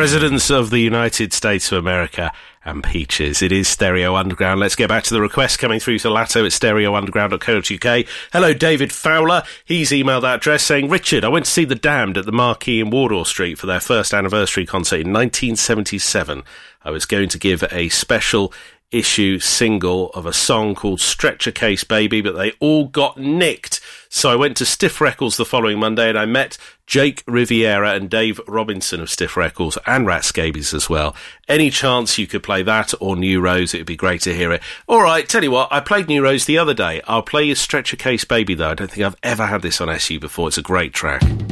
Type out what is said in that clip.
Presidents of the United States of America and Peaches. It is Stereo Underground. Let's get back to the request coming through to Latto at stereounderground.co.uk. Hello, David Fowler. He's emailed that address saying, Richard, I went to see The Damned at the Marquee in Wardour Street for their first anniversary concert in 1977. I was going to give a special issue single of a song called Stretcher Case Baby, but they all got nicked. So I went to Stiff Records the following Monday and I met Jake Riviera and Dave Robinson of Stiff Records and Rat Scabies as well. Any chance you could play that or New Rose, it would be great to hear it. All right, tell you what, I played New Rose the other day. I'll play you Stretcher Case Baby though. I don't think I've ever had this on SU before. It's a great track.